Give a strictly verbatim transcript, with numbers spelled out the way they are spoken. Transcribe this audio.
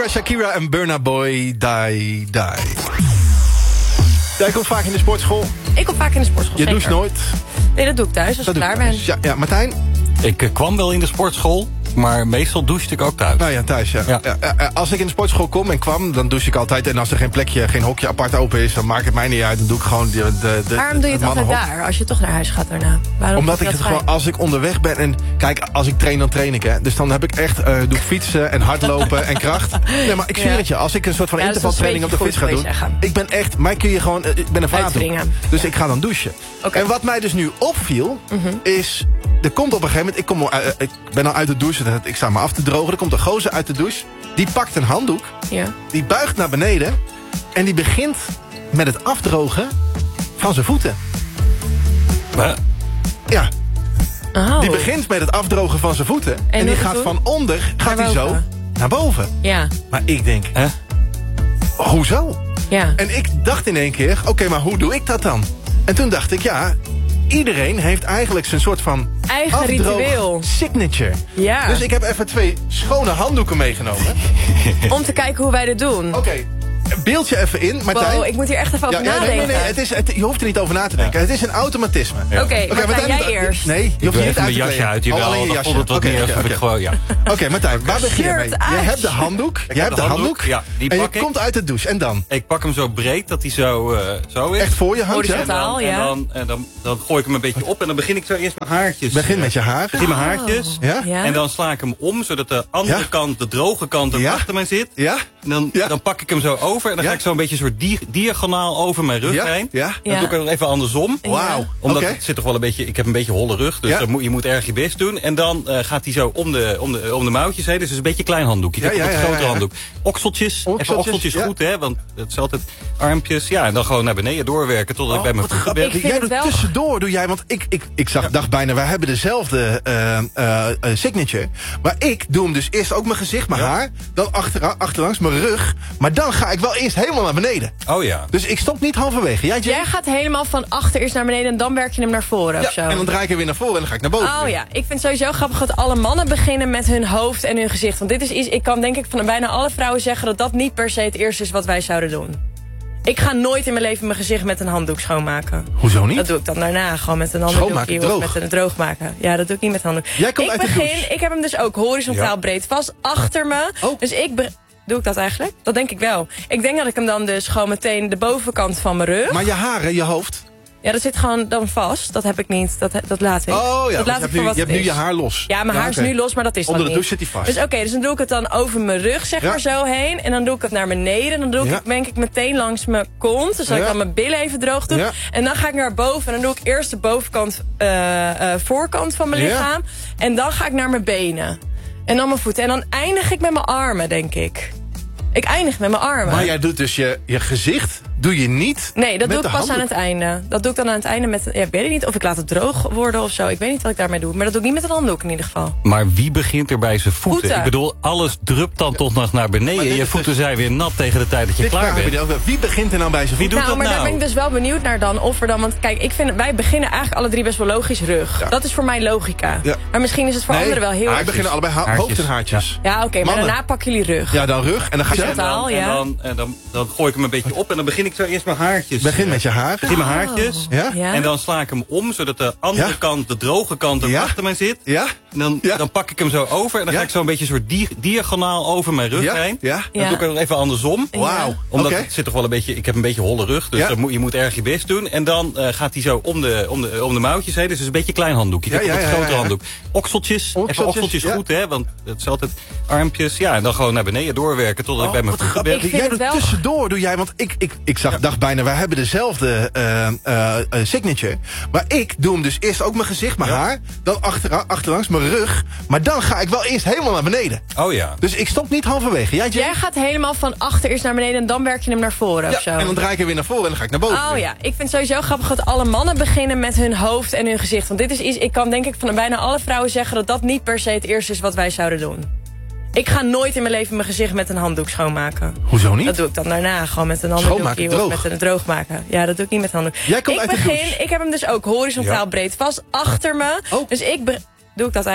Shakira, Shakira en Burna Boy, Die, Die. Jij komt vaak in de sportschool. Ik kom vaak in de sportschool, Je zeker. doucht nooit. Nee, dat doe ik thuis als Dat ik doe klaar ik ben. thuis. Ja, ja, Martijn? Ik uh, kwam wel in de sportschool, maar meestal douchte ik ook thuis. Nou ja, thuis, ja. Ja. Ja, ja, als ik in de sportschool kom en kwam, dan douche ik altijd. En als er geen plekje, geen hokje apart open is, dan maakt het mij niet uit. Dan doe ik gewoon de, de, de, Waarom doe je het altijd mannenhok. daar, als je toch naar huis gaat daarna? Waarom Omdat vind ik je het dat gewoon, als ik onderweg ben en... Kijk, als ik train, dan train ik, hè. Dus dan heb ik echt, uh, doe ik fietsen en hardlopen en kracht. Nee, maar ik zweer Ja. het je, als ik een soort van Ja, dus dat is intervaltraining op de een fiets ga beetje doen... goed, wil je Ik ben echt, mij kun je gewoon, uh, ik ben een vaatdoek. Uitwringen. Dus Ja. ik ga dan douchen. Oké. En wat mij dus nu opviel, is... Er komt op een gegeven moment, ik, kom, al, uh, ik ben al uit de douche, ik sta me af te drogen. Er komt een gozer uit de douche, die pakt een handdoek, Ja. die buigt naar beneden... en die begint met het afdrogen van zijn voeten. Huh? Ja, Oh. die begint met het afdrogen van zijn voeten. En, die nog gaat doen? van onder, gaat Naar hij zo boven. naar boven. Ja, Maar ik denk, Hè? hoezo? ja. En ik dacht in één keer, oké, maar hoe doe ik dat dan? En toen dacht ik, ja, iedereen heeft eigenlijk zijn soort van... Eigen afdroog ritueel. signature. Ja. Dus ik heb even twee schone handdoeken meegenomen. Om te kijken hoe wij dit doen. Oké, beeld je even in, Martijn. Wow, ik moet hier echt even over ja, ja, nee, nadenken. nee, nee, het is, het, je hoeft er niet over na te denken. Het is een automatisme. Oké, okay, Oké, Martijn, Martijn, jij eerst. Nee, je Ik hoeft doe je niet even uit mijn te jasje kleden. uit, Oh, jawel. alleen je Dan jasje. voelt het wat Oké, meer oké, alsof ik oké. gewoon, ja. Oké, Martijn, waar begin je mee? Shirt Je uit. hebt de handdoek. Je hebt de handdoek. Ja, die en je pak ik. komt uit de douche. En dan? Ik pak hem zo breed dat hij zo, uh, zo is. Echt voor je hand, ja? Horizontaal. En dan, ja. en dan, en dan, dan gooi ik hem een beetje op en dan begin ik zo eerst mijn haartjes. Begin uh, met je haar. Begin mijn haartjes. Ja? Ja. En dan sla ik hem om, zodat de andere Ja? kant, de droge kant, er Ja? achter mij zit. Ja? En dan, Ja? dan pak ik hem zo over en dan Ja? ga ik zo een beetje een soort di diagonaal over mijn rug Ja? heen. Ja? Dan Ja. doe ik het even andersom. Wauw. Omdat Oké. het zit toch wel een beetje, ik heb een beetje holle rug, dus Ja. dan moet, je moet erg je best doen. En dan uh, gaat hij zo om de, om, de, om de mouwtjes heen, dus het is een beetje een klein handdoekje. Ja, Ik heb ja, ook een ja, grotere ja, ja. handdoek. Okseltjes, Okseltjes, even okseltjes ja. goed, hè, want het is altijd armpjes. Ja, en dan gewoon naar beneden doorwerken totdat ik bij mijn voeten ben. Ik vind Jij het doet wel- tussendoor, doe jij, want ik, ik, ik zag, dacht bijna, wij hebben dezelfde uh, uh, uh, signature. Maar ik doe hem dus eerst ook mijn gezicht, mijn Ja. haar, dan achter, achterlangs mijn rug. Maar dan ga ik wel eerst helemaal naar beneden. Oh ja. Dus ik stop niet halverwege. Jij, Jay? Jij gaat helemaal van achter eerst naar beneden en dan werk je hem naar voren Ja, of zo. en dan draai ik er weer naar voren en dan ga ik naar boven. Oh ja, ik vind het sowieso grappig dat alle mannen beginnen met hun hoofd en hun gezicht. Want dit is iets, ik kan denk ik van bijna alle vrouwen zeggen dat dat niet per se het eerste is wat wij zouden doen. Ik ga nooit in mijn leven mijn gezicht met een handdoek schoonmaken. Hoezo niet? Dat doe ik dan daarna, gewoon met een ander Schoonmaken, doekje of droog. met een droog maken. Ja, dat doe ik niet met handdoek. Jij komt ik uit de begin, douche. ik heb hem dus ook horizontaal Ja. breed vast achter me. Oh. Dus ik be- doe ik dat eigenlijk? Dat denk ik wel. Ik denk dat ik hem dan dus gewoon meteen de bovenkant van mijn rug. Maar je haren, je hoofd. Ja, dat zit gewoon dan vast. Dat heb ik niet. Dat, dat laat ik. Oh ja, dat want laat je ik hebt, voor nu, wat je, hebt het nu je is. haar los. Ja, mijn haar oké. is nu los, maar dat is Onder dan de niet. douche zit hij vast. Dus oké, dus dan doe ik het dan over mijn rug, zeg Ja. maar zo heen. En dan doe ik het naar beneden. En dan doe ik Ja. het denk ik meteen langs mijn kont. Dus dat Ja. ik dan mijn billen even droog doe. Ja. En dan ga ik naar boven. En dan doe ik eerst de bovenkant, eh, eh, voorkant van mijn Ja. lichaam. En dan ga ik naar mijn benen. En dan mijn voeten. En dan eindig ik met mijn armen, denk ik. Ik eindig met mijn armen. Maar jij doet dus je, je gezicht, doe je niet Nee, dat met doe ik de pas aan handdoek. het einde. Dat doe ik dan aan het einde met... Ja, ik weet het niet of ik laat het droog worden of zo. Ik weet niet wat ik daarmee doe. Maar dat doe ik niet met een handdoek in ieder geval. Maar wie begint er bij zijn voeten? Voeten. Ik bedoel, alles drupt dan toch nog naar beneden. Maar dit Je is voeten dus- zijn weer nat tegen de tijd dat je Dit klaar vragen we bent. je ook. Wie begint er nou bij zijn Wie voeten? doet Nou, dat maar nou? daar ben ik dus wel benieuwd naar dan. Of er dan, want kijk, ik vind, wij beginnen eigenlijk alle drie best wel logisch rug. Ja. Dat is voor mij logica. Ja. Maar misschien is het voor anderen wel heel wij erg. beginnen allebei ha- Haartjes. hoofd en haartjes. Ja, oké, maar Mannen. daarna pakken jullie rug. Ja, dan rug en dan ga je... En Totaal, dan, ja. en, dan, en dan, dan gooi ik hem een beetje op en dan begin ik zo eerst mijn haartjes. Begin met je haar. Begin mijn haartjes. Ja? Ja. En dan sla ik hem om, zodat de andere Ja? kant, de droge kant, er Ja? achter mij zit. Ja? En dan, Ja? dan pak ik hem zo over en dan Ja? ga ik zo een beetje een soort di diagonaal over mijn rug Ja? heen. Ja? Dan Ja. doe ik het even andersom. Wauw. Omdat Oké. het zit toch wel een beetje, ik heb een beetje holle rug, dus Ja. dan moet, je moet erg je best doen. En dan uh, gaat hij zo om de, om, de, om de mouwtjes heen, dus het is een beetje een klein handdoekje. Ik Ja, heb ook ja, een ja, grotere ja, ja. handdoek. Okseltjes, even Okseltjes, okseltjes ja. goed, hè, want het is altijd armpjes. Ja, en dan gewoon naar beneden doorwerken totdat ik bij mijn voeten ben. Ik vind Jij het doet wel- tussendoor, doe jij, want ik, ik, ik zag, dacht bijna, wij hebben dezelfde uh, uh, uh, signature. Maar ik doe hem dus eerst ook mijn gezicht, mijn Ja. haar, dan achter, achterlangs mijn rug. Maar dan ga ik wel eerst helemaal naar beneden. Oh ja. Dus ik stop niet halverwege. Jij, Jay? Jij gaat helemaal van achter eerst naar beneden en dan werk je hem naar voren Ja, of zo. en dan draai ik er weer naar voren en dan ga ik naar boven. Oh ja, ik vind het sowieso grappig dat alle mannen beginnen met hun hoofd en hun gezicht. Want dit is iets, ik kan denk ik van bijna alle vrouwen zeggen dat dat niet per se het eerste is wat wij zouden doen. Ik ga nooit in mijn leven mijn gezicht met een handdoek schoonmaken. Hoezo niet? Dat doe ik dan daarna, gewoon met een ander Schoonmaken, doekje of droog. met een droog maken. Ja, dat doe ik niet met handdoek. Jij komt ik uit de begin, douche. ik heb hem dus ook horizontaal Ja. breed vast achter me. Oh. Dus ik be- doe ik dat eigenlijk?